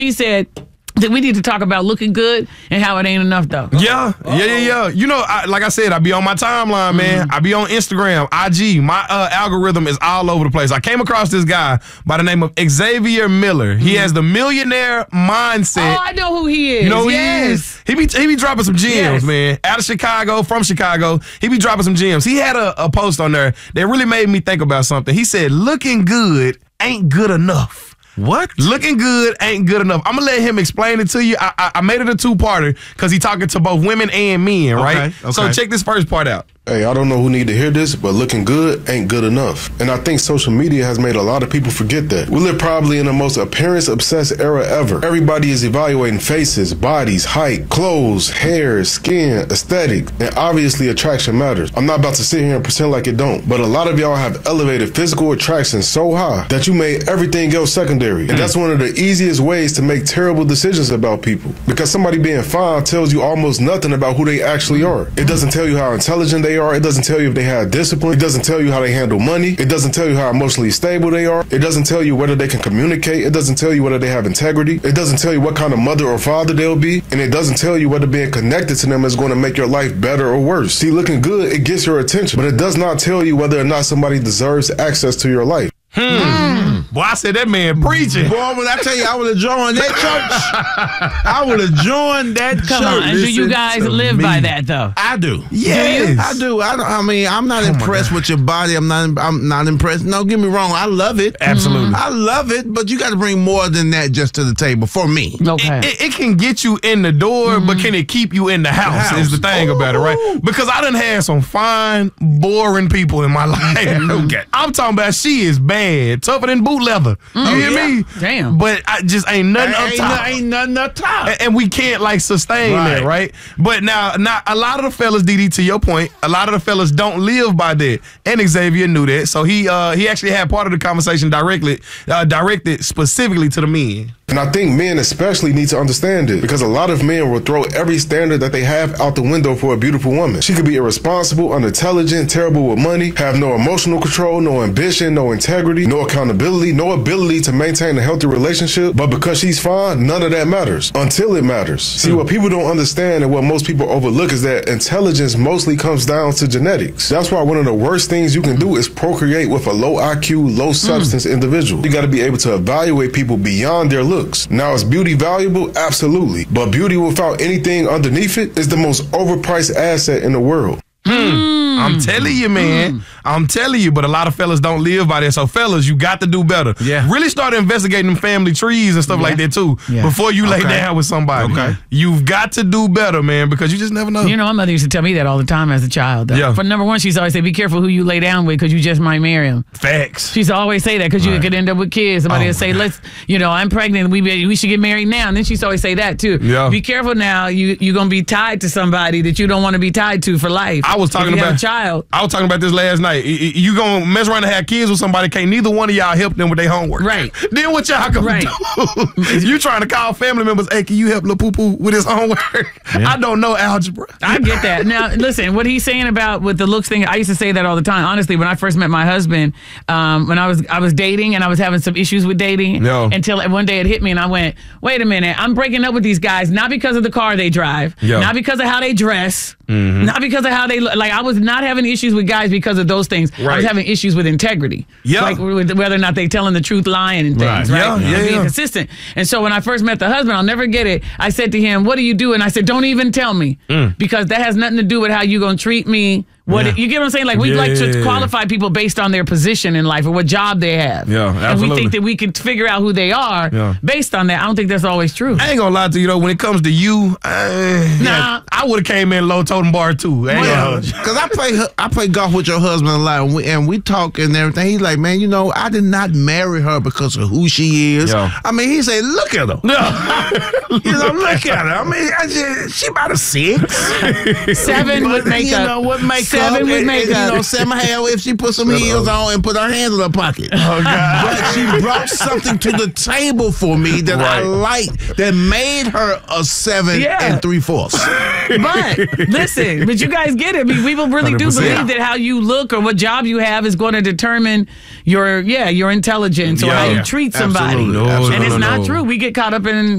He said that we need to talk about looking good and how it ain't enough, though. Yeah. You know, like I said, I be on my timeline, man. I be on Instagram, IG. My algorithm is all over the place. I came across this guy by the name of Xavier Miller. He has the millionaire mindset. Oh, I know who he is. You know who he is? He be dropping some gems, man. Out of Chicago, from Chicago. He be dropping some gems. He had a post on there that really made me think about something. He said, looking good ain't good enough. What? Looking good ain't good enough. I'm going to let him explain it to you. I made it a two-parter because he's talking to both women and men, right? Okay. So check this first part out. Hey, I don't know who need to hear this, but looking good ain't good enough. And I think social media has made a lot of people forget that. We live probably in the most appearance-obsessed era ever. Everybody is evaluating faces, bodies, height, clothes, hair, skin, aesthetic, and obviously attraction matters. I'm not about to sit here and pretend like it don't, but a lot of y'all have elevated physical attraction so high that you made everything else secondary. And that's one of the easiest ways to make terrible decisions about people. Because somebody being fine tells you almost nothing about who they actually are. It doesn't tell you how intelligent they are. It doesn't tell you if they have discipline. It doesn't tell you how they handle money. It doesn't tell you how emotionally stable they are. It doesn't tell you whether they can communicate. It doesn't tell you whether they have integrity. It doesn't tell you what kind of mother or father they'll be. And it doesn't tell you whether being connected to them is going to make your life better or worse. See, looking good, it gets your attention, but it does not tell you whether or not somebody deserves access to your life. Boy, I said that man preaching. Boy, when I tell you I would have joined that church, I would have joined that church. Come on, do you guys live by that, though? I do. Yes. I do. I mean, I'm not impressed with your body. I'm not impressed. No, get me wrong. I love it. Absolutely. I love it, but you got to bring more than that just to the table for me. Okay. It can get you in the door, but can it keep you in the house is the thing about it, right? Because I done had some fine, boring people in my life. Okay. I'm talking about she is bad, tougher than boot leather. You hear me? Damn. But I just ain't nothing up top. Ain't nothing up top. And we can't like sustain that, right? But now a lot of the fellas, DD, to your point, a lot of the fellas don't live by that. And Xavier knew that. So he actually had part of the conversation directed specifically to the men. And I think men especially need to understand it, because a lot of men will throw every standard that they have out the window for a beautiful woman. She could be irresponsible, unintelligent, terrible with money, have no emotional control, no ambition, no integrity, no accountability, no ability to maintain a healthy relationship. But because she's fine, none of that matters until it matters. See, what people don't understand and what most people overlook is that intelligence mostly comes down to genetics. That's why one of the worst things you can do is procreate with a low IQ, low substance individual. You got to be able to evaluate people beyond their looks. Now, is beauty valuable? Absolutely. But beauty without anything underneath it is the most overpriced asset in the world. I'm telling you, man. I'm telling you, but a lot of fellas don't live by that. So, fellas, you got to do better. Yeah. Really start investigating them family trees and stuff like that, too, before you lay down with somebody. Okay. You've got to do better, man, because you just never know. You know, my mother used to tell me that all the time as a child. Though. Yeah. For number one, she's always say, be careful who you lay down with because you just might marry him. Facts. She used to always say that because you could end up with kids. Somebody would say, I'm pregnant. We should get married now. And then she used to always say that, too. Yeah. Be careful now. You're going to be tied to somebody that you don't want to be tied to for life. I was talking about a child. I was talking about this last night. You gonna mess around and have kids with somebody, can't neither one of y'all help them with their homework. Right. Then what y'all gonna do? You trying to call family members, hey, can you help Lil Poo Poo with his homework? I don't know algebra. I get that. Now, listen, what he's saying about with the looks thing, I used to say that all the time. Honestly, when I first met my husband, when I was dating and I was having some issues with dating, until one day it hit me and I went, wait a minute, I'm breaking up with these guys, not because of the car they drive, not because of how they dress, not because of how they look. Like, I was not having issues with guys because of those things. I was having issues with integrity. Like with whether or not they telling the truth, lying and things, right? Being consistent. And so when I first met the husband, I'll never get it. I said to him, what do you do? And I said, don't even tell me. Because that has nothing to do with how you going to treat me. You get what I'm saying? Like, we like to qualify people based on their position in life or what job they have. Absolutely. And we think that we can figure out who they are based on that. I don't think that's always true. I ain't gonna lie to you, though. When it comes to you, I would have came in low totem bar, too. Because I play golf with your husband a lot, and we talk and everything. He's like, man, I did not marry her because of who she is. I mean, he said, look at her. Look at her. I mean, she about a 6. 7 would make what make 7 with makeup. 7.5 if she put some heels on and put her hands in her pocket. Oh, God. But she brought something to the table for me that I liked that made her a 7 3/4. But listen, but you guys get it. I mean, people really do believe that how you look or what job you have is going to determine your intelligence or how you treat somebody. Absolutely. And it's not true. We get caught up in